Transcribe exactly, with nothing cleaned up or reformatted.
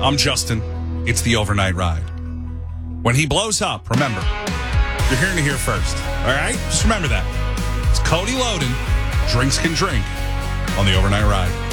I'm Justin. It's the Overnight Ride. When he blows up, remember, you're hearing it here first. All right? Just remember that. It's Cody Loden. Drinks can drink on the Overnight Ride.